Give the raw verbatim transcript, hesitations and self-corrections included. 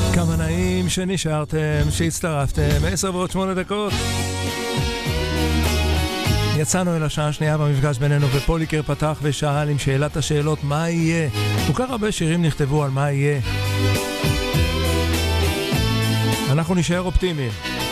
כמה נעים שנשארתם, שהצטרפתם, עשר ועוד שמונה דקות. יצאנו אל השעה השנייה במפגש בינינו, ופוליקר פתח ושאל עם שאלת השאלות מה יהיה. כל כך הרבה שירים נכתבו על מה יהיה. אנחנו נשאר אופטימיים.